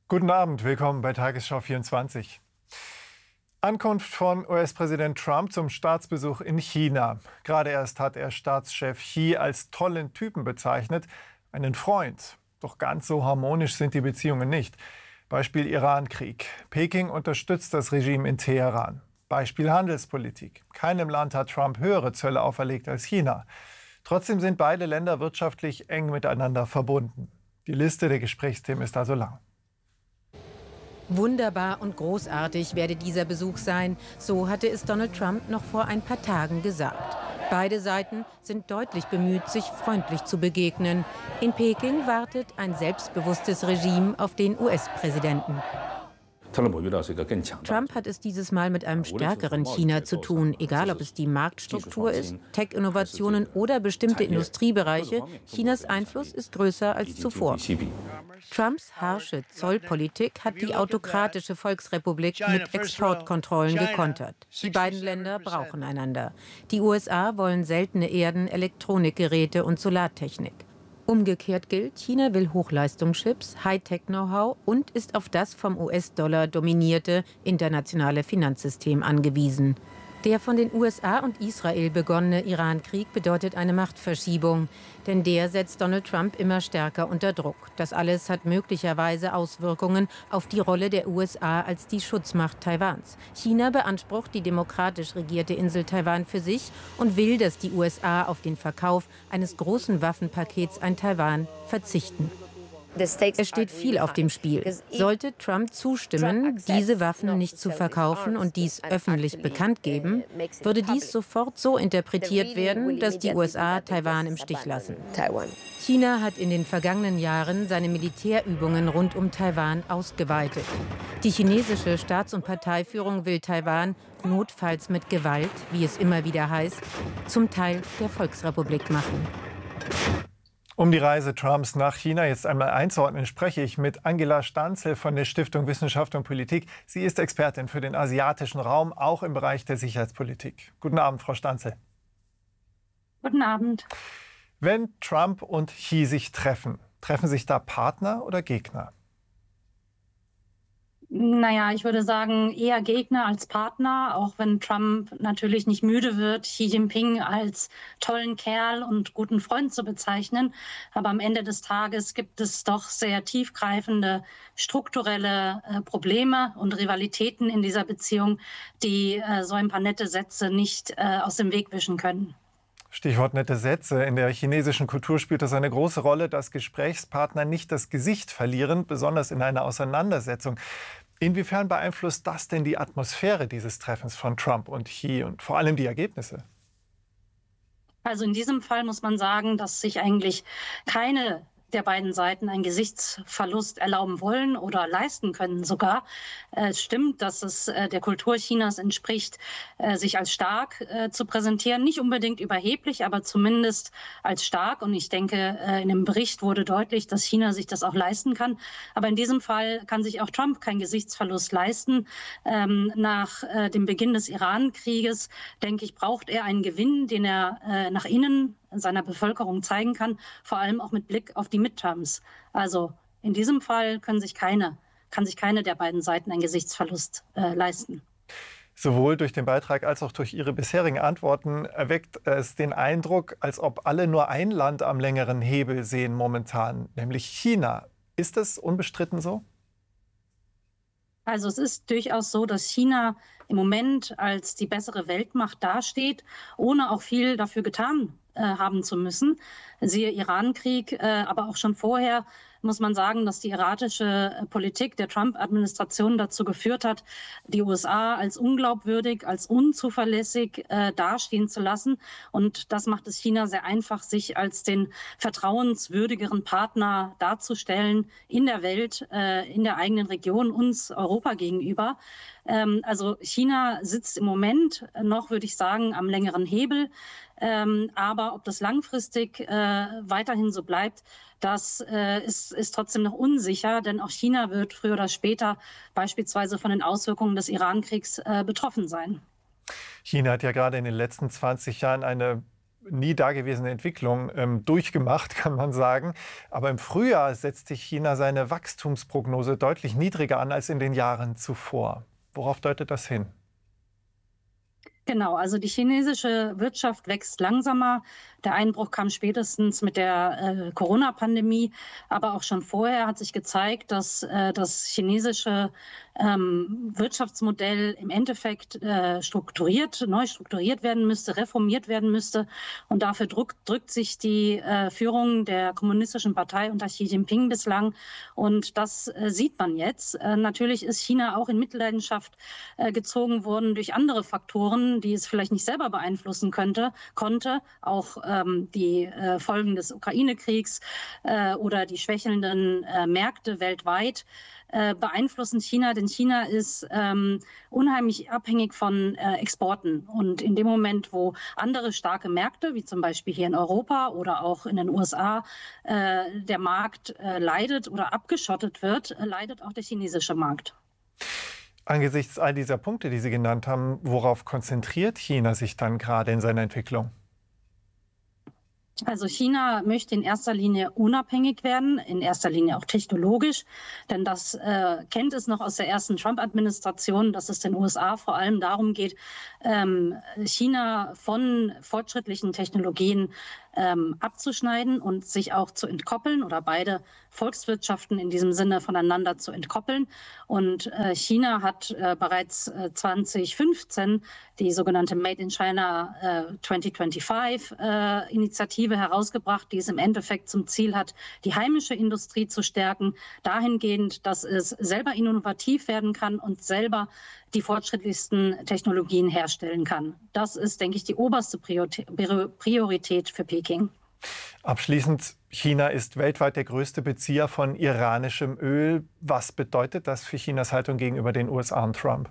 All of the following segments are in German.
Guten Abend, willkommen bei Tagesschau 24. Ankunft von US-Präsident Trump zum Staatsbesuch in China. Gerade erst hat er Staatschef Xi als tollen Typen bezeichnet, einen Freund. Doch ganz so harmonisch sind die Beziehungen nicht. Beispiel Irankrieg. Peking unterstützt das Regime in Teheran. Beispiel Handelspolitik. Keinem Land hat Trump höhere Zölle auferlegt als China. Trotzdem sind beide Länder wirtschaftlich eng miteinander verbunden. Die Liste der Gesprächsthemen ist also lang. Wunderbar und großartig werde dieser Besuch sein, so hatte es Donald Trump noch vor ein paar Tagen gesagt. Beide Seiten sind deutlich bemüht, sich freundlich zu begegnen. In Peking wartet ein selbstbewusstes Regime auf den US-Präsidenten. Trump hat es dieses Mal mit einem stärkeren China zu tun, egal ob es die Marktstruktur ist, Tech-Innovationen oder bestimmte Industriebereiche. Chinas Einfluss ist größer als zuvor. Trumps harsche Zollpolitik hat die autokratische Volksrepublik mit Exportkontrollen gekontert. Die beiden Länder brauchen einander. Die USA wollen seltene Erden, Elektronikgeräte und Solartechnik. Umgekehrt gilt, China will Hochleistungschips, Hightech-Know-how und ist auf das vom US-Dollar dominierte internationale Finanzsystem angewiesen. Der von den USA und Israel begonnene Irankrieg bedeutet eine Machtverschiebung, denn der setzt Donald Trump immer stärker unter Druck. Das alles hat möglicherweise Auswirkungen auf die Rolle der USA als die Schutzmacht Taiwans. China beansprucht die demokratisch regierte Insel Taiwan für sich und will, dass die USA auf den Verkauf eines großen Waffenpakets an Taiwan verzichten. Es steht viel auf dem Spiel. Sollte Trump zustimmen, diese Waffen nicht zu verkaufen und dies öffentlich bekannt geben, würde dies sofort so interpretiert werden, dass die USA Taiwan im Stich lassen. China hat in den vergangenen Jahren seine Militärübungen rund um Taiwan ausgeweitet. Die chinesische Staats- und Parteiführung will Taiwan notfalls mit Gewalt, wie es immer wieder heißt, zum Teil der Volksrepublik machen. Um die Reise Trumps nach China jetzt einmal einzuordnen, spreche ich mit Angela Stanzel von der Stiftung Wissenschaft und Politik. Sie ist Expertin für den asiatischen Raum, auch im Bereich der Sicherheitspolitik. Guten Abend, Frau Stanzel. Guten Abend. Wenn Trump und Xi sich treffen, treffen sich da Partner oder Gegner? Naja, ich würde sagen, eher Gegner als Partner, auch wenn Trump natürlich nicht müde wird, Xi Jinping als tollen Kerl und guten Freund zu bezeichnen. Aber am Ende des Tages gibt es doch sehr tiefgreifende strukturelle Probleme und Rivalitäten in dieser Beziehung, die so ein paar nette Sätze nicht aus dem Weg wischen können. Stichwort nette Sätze. In der chinesischen Kultur spielt es eine große Rolle, dass Gesprächspartner nicht das Gesicht verlieren, besonders in einer Auseinandersetzung. Inwiefern beeinflusst das denn die Atmosphäre dieses Treffens von Trump und Xi und vor allem die Ergebnisse? Also in diesem Fall muss man sagen, dass sich eigentlich keine der beiden Seiten einen Gesichtsverlust erlauben wollen oder leisten können sogar. Es stimmt, dass es der Kultur Chinas entspricht, sich als stark zu präsentieren. Nicht unbedingt überheblich, aber zumindest als stark. Und ich denke, in dem Bericht wurde deutlich, dass China sich das auch leisten kann. Aber in diesem Fall kann sich auch Trump keinen Gesichtsverlust leisten. Nach dem Beginn des Iran-Krieges, denke ich, braucht er einen Gewinn, den er nach innen seiner Bevölkerung zeigen kann, vor allem auch mit Blick auf die Midterms. Also in diesem Fall kann sich keine der beiden Seiten einen Gesichtsverlust leisten. Sowohl durch den Beitrag als auch durch Ihre bisherigen Antworten erweckt es den Eindruck, als ob alle nur ein Land am längeren Hebel sehen momentan, nämlich China. Ist das unbestritten so? Also es ist durchaus so, dass China im Moment als die bessere Weltmacht dasteht, ohne auch viel dafür getan haben zu müssen. Siehe Irankrieg, aber auch schon vorher muss man sagen, dass die erratische Politik der Trump-Administration dazu geführt hat, die USA als unglaubwürdig, als unzuverlässig dastehen zu lassen. Und das macht es China sehr einfach, sich als den vertrauenswürdigeren Partner darzustellen in der Welt, in der eigenen Region, uns Europa gegenüber. Also China sitzt im Moment noch, würde ich sagen, am längeren Hebel. Aber ob das langfristig weiterhin so bleibt, das ist trotzdem noch unsicher, denn auch China wird früher oder später beispielsweise von den Auswirkungen des Irankriegs betroffen sein. China hat ja gerade in den letzten 20 Jahren eine nie dagewesene Entwicklung durchgemacht, kann man sagen. Aber im Frühjahr setzte China seine Wachstumsprognose deutlich niedriger an als in den Jahren zuvor. Worauf deutet das hin? Genau, also die chinesische Wirtschaft wächst langsamer. Der Einbruch kam spätestens mit der Corona-Pandemie, aber auch schon vorher hat sich gezeigt, dass das chinesische Wirtschaftsmodell im Endeffekt neu strukturiert werden müsste, reformiert werden müsste. Und dafür drückt sich die Führung der Kommunistischen Partei unter Xi Jinping bislang. Und das sieht man jetzt. Natürlich ist China auch in Mitleidenschaft gezogen worden durch andere Faktoren, die es vielleicht nicht selber beeinflussen konnte. Auch die Folgen des Ukraine-Kriegs oder die schwächelnden Märkte weltweit beeinflussen China, denn China ist unheimlich abhängig von Exporten. Und in dem Moment, wo andere starke Märkte, wie zum Beispiel hier in Europa oder auch in den USA, der Markt leidet oder abgeschottet wird, leidet auch der chinesische Markt. Angesichts all dieser Punkte, die Sie genannt haben, worauf konzentriert China sich dann gerade in seiner Entwicklung? Also China möchte in erster Linie unabhängig werden, in erster Linie auch technologisch, denn das kennt es noch aus der ersten Trump-Administration, dass es den USA vor allem darum geht, China von fortschrittlichen Technologien abzuschneiden und sich auch zu entkoppeln oder beide Volkswirtschaften in diesem Sinne voneinander zu entkoppeln. Und China hat bereits 2015 die sogenannte Made in China 2025 Initiative herausgebracht, die es im Endeffekt zum Ziel hat, die heimische Industrie zu stärken, dahingehend, dass es selber innovativ werden kann und selber die fortschrittlichsten Technologien herstellen kann. Das ist, denke ich, die oberste Priorität für Peking. Abschließend, China ist weltweit der größte Bezieher von iranischem Öl. Was bedeutet das für Chinas Haltung gegenüber den USA und Trump?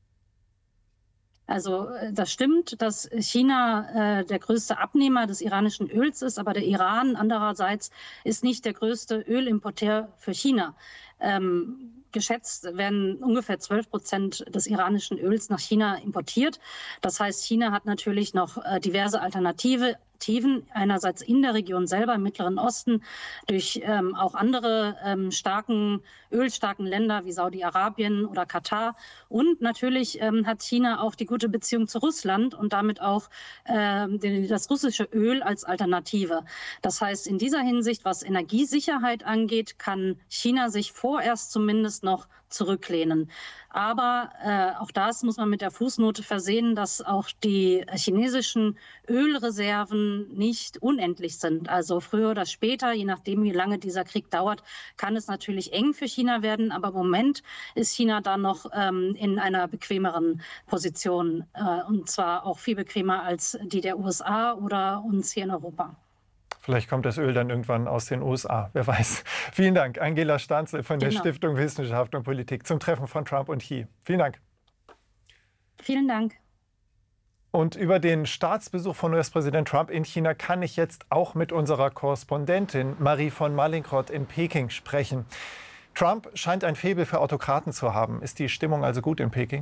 Also das stimmt, dass China der größte Abnehmer des iranischen Öls ist, aber der Iran andererseits ist nicht der größte Ölimporteur für China. Geschätzt werden ungefähr 12% des iranischen Öls nach China importiert. Das heißt, China hat natürlich noch diverse Alternativen, einerseits in der Region selber, im Mittleren Osten, durch auch andere ölstarken Länder wie Saudi-Arabien oder Katar. Und natürlich hat China auch die gute Beziehung zu Russland und damit auch das russische Öl als Alternative. Das heißt, in dieser Hinsicht, was Energiesicherheit angeht, kann China sich vorerst zumindest noch zurücklehnen. Aber auch das muss man mit der Fußnote versehen, dass auch die chinesischen Ölreserven nicht unendlich sind. Also früher oder später, je nachdem, wie lange dieser Krieg dauert, kann es natürlich eng für China werden. Aber im Moment ist China da noch in einer bequemeren Position. Und zwar auch viel bequemer als die der USA oder uns hier in Europa. Vielleicht kommt das Öl dann irgendwann aus den USA, wer weiß. Vielen Dank, Angela Stanzel von der Stiftung Wissenschaft und Politik zum Treffen von Trump und Xi. Vielen Dank. Vielen Dank. Und über den Staatsbesuch von US-Präsident Trump in China kann ich jetzt auch mit unserer Korrespondentin Marie von Mallinckrodt in Peking sprechen. Trump scheint ein Faible für Autokraten zu haben. Ist die Stimmung also gut in Peking?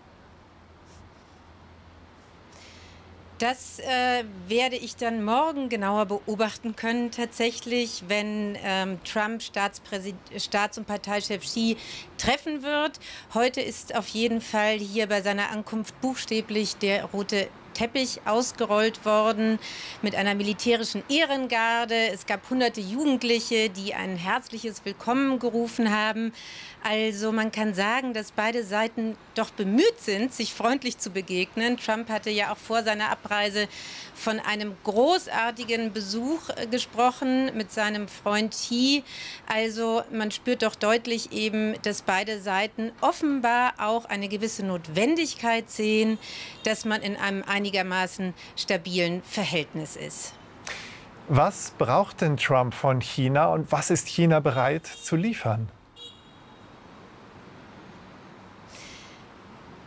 Das werde ich dann morgen genauer beobachten können, tatsächlich, wenn Trump Staats- und Parteichef Xi treffen wird. Heute ist auf jeden Fall hier bei seiner Ankunft buchstäblich der rote Teppich ausgerollt worden mit einer militärischen Ehrengarde. Es gab hunderte Jugendliche, die ein herzliches Willkommen gerufen haben. Also man kann sagen, dass beide Seiten doch bemüht sind, sich freundlich zu begegnen. Trump hatte ja auch vor seiner Abreise von einem großartigen Besuch gesprochen mit seinem Freund Xi. Also man spürt doch deutlich eben, dass beide Seiten offenbar auch eine gewisse Notwendigkeit sehen, dass man in einem einigermaßen stabilen Verhältnis ist. Was braucht denn Trump von China und was ist China bereit zu liefern?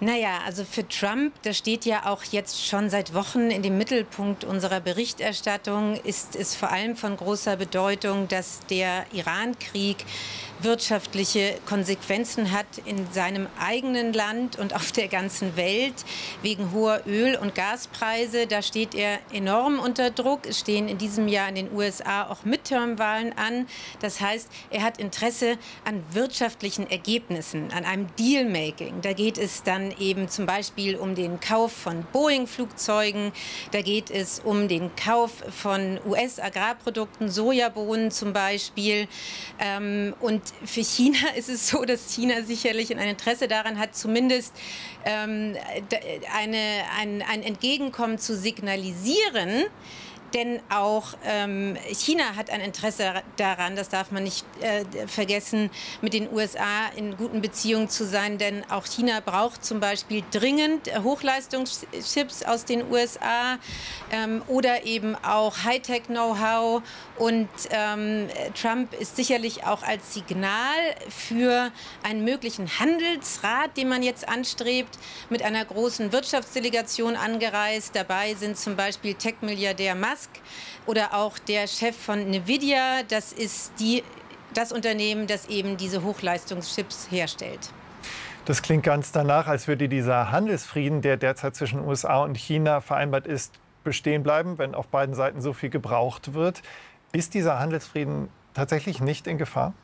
Naja, also für Trump, das steht ja auch jetzt schon seit Wochen in dem Mittelpunkt unserer Berichterstattung, ist es vor allem von großer Bedeutung, dass der Iran-Krieg wirtschaftliche Konsequenzen hat in seinem eigenen Land und auf der ganzen Welt wegen hoher Öl- und Gaspreise. Da steht er enorm unter Druck. Es stehen in diesem Jahr in den USA auch Midterm-Wahlen an. Das heißt, er hat Interesse an wirtschaftlichen Ergebnissen, an einem Deal-Making. Da geht es dann eben zum Beispiel um den Kauf von Boeing-Flugzeugen. Da geht es um den Kauf von US-Agrarprodukten, Sojabohnen zum Beispiel. Und für China ist es so, dass China sicherlich ein Interesse daran hat, zumindest ein Entgegenkommen zu signalisieren. Denn auch China hat ein Interesse daran, das darf man nicht vergessen, mit den USA in guten Beziehungen zu sein. Denn auch China braucht zum Beispiel dringend Hochleistungschips aus den USA oder eben auch Hightech-Know-how. Und Trump ist sicherlich auch als Signal für einen möglichen Handelsrat, den man jetzt anstrebt, mit einer großen Wirtschaftsdelegation angereist. Dabei sind zum Beispiel Tech-Milliardär Musk oder auch der Chef von Nvidia. Das ist das Unternehmen, das eben diese Hochleistungschips herstellt. Das klingt ganz danach, als würde dieser Handelsfrieden, der derzeit zwischen USA und China vereinbart ist, bestehen bleiben, wenn auf beiden Seiten so viel gebraucht wird. Ist dieser Handelsfrieden tatsächlich nicht in Gefahr?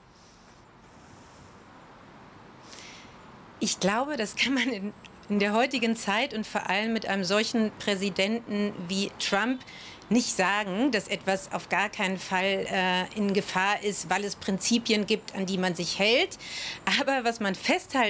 Ich glaube, das kann man in der heutigen Zeit und vor allem mit einem solchen Präsidenten wie Trump nicht sagen, dass etwas auf gar keinen Fall in Gefahr ist, weil es Prinzipien gibt, an die man sich hält. Aber was man festhalten